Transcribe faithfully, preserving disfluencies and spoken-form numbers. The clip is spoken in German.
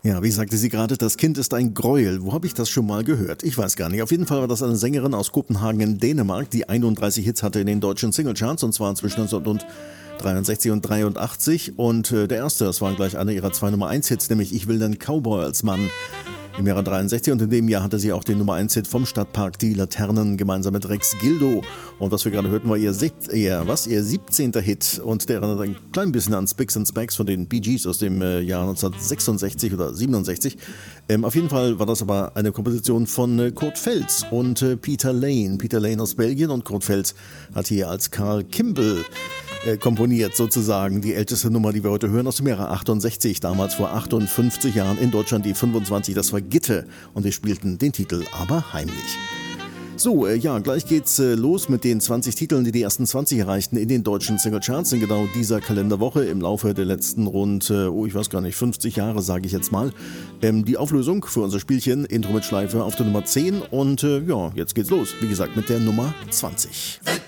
Ja, wie sagte sie gerade, das Kind ist ein Gräuel. Wo habe ich das schon mal gehört? Ich weiß gar nicht. Auf jeden Fall war das eine Sängerin aus Kopenhagen in Dänemark, die einunddreißig Hits hatte in den deutschen Singlecharts, und zwar zwischen neunzehnhundertdreiundsechzig und dreiundachtzig. Und äh, der erste, das war gleich einer ihrer zwei Nummer eins Hits, nämlich Ich will den Cowboy als Mann. Im Jahre dreiundsechzig, und in dem Jahr hatte sie auch den Nummer eins Hit vom Stadtpark Die Laternen gemeinsam mit Rex Gildo. Und was wir gerade hörten, war ihr, sieb- ihr, was, ihr siebzehnter Hit, und der erinnert ein klein bisschen an Spicks and Specks von den Bee Gees aus dem äh, Jahr neunzehnhundertsechsundsechzig oder siebenundsechzig. Ähm, auf jeden Fall war das aber eine Komposition von äh, Kurt Feltz und äh, Peter Lane. Peter Lane aus Belgien, und Kurt Feltz hat hier als Carl Kimball äh, komponiert, sozusagen die älteste Nummer, die wir heute hören, aus dem Jahre achtundsechzig, damals vor achtundfünfzig Jahren in Deutschland die fünfundzwanzig, das war Gitte, und wir spielten den Titel aber heimlich. So, äh, ja, gleich geht's äh, los mit den zwanzig Titeln, die die ersten zwanzig erreichten in den deutschen Singlecharts in genau dieser Kalenderwoche im Laufe der letzten rund, äh, oh, ich weiß gar nicht, fünfzig Jahre, sage ich jetzt mal. Ähm, die Auflösung für unser Spielchen, Intro mit Schleife auf der Nummer zehn, und äh, ja, jetzt geht's los, wie gesagt, mit der Nummer zwanzig.